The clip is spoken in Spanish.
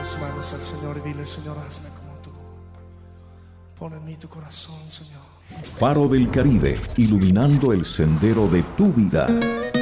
tus manos al Señor y dile: Señor, hazme como tú. Pon en mí tu corazón, Señor. Faro del Caribe, iluminando el sendero de tu vida.